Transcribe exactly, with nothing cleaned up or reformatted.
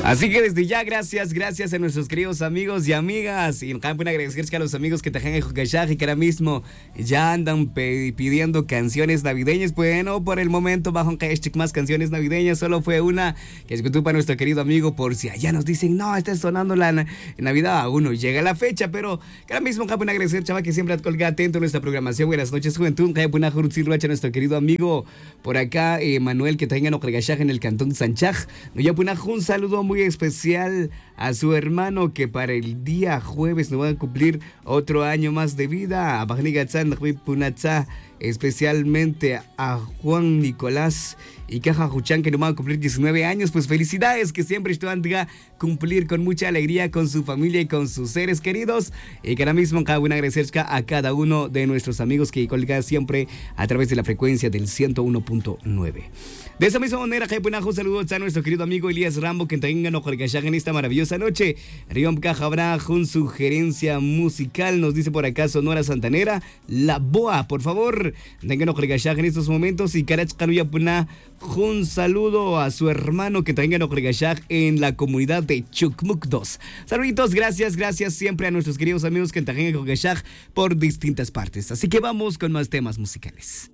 Así que desde ya, gracias, gracias a nuestros queridos amigos y amigas. Y nos pueden agradecer a los amigos que te dejan en Jugashaj y que ahora mismo ya andan pe- pidiendo canciones navideñas. Bueno, por el momento, bajo un hashtag más canciones navideñas, solo fue una que escuchó para nuestro querido amigo. Por si allá nos dicen, no, está sonando la na- Navidad, aún no llega la fecha. Pero que ahora mismo, pueden agradecer, chaval, que siempre colga atento a nuestra programación. Buenas noches, juventud. Pueden agradecer a nuestro querido amigo por acá, eh, Manuel, que tenga en Jugashaj en el cantón Sanchaj. Ya pueden un saludo muy especial a su hermano que para el día jueves nos va a cumplir otro año más de vida. A Bajnigatzán, Punatza, especialmente a Juan Nicolás y Caja Juchán, que nos va a cumplir diecinueve años. Pues felicidades, que siempre están a cumplir con mucha alegría con su familia y con sus seres queridos. Y que ahora mismo cada una agradecer a cada uno de nuestros amigos que colgan siempre a través de la frecuencia del ciento uno punto nueve. De esa misma manera, un saludo a nuestro querido amigo Elías Rambo, que tenga en esta maravillosa noche. Riom Cajabra, con sugerencia musical, nos dice por acá Sonora Santanera, La Boa, por favor, tengan en estos momentos. Y Karach Kanuya Puna, un saludo a su hermano que tenga en la comunidad de Chukmuk dos. Saluditos, gracias, gracias siempre a nuestros queridos amigos que tengan por distintas partes. Así que vamos con más temas musicales.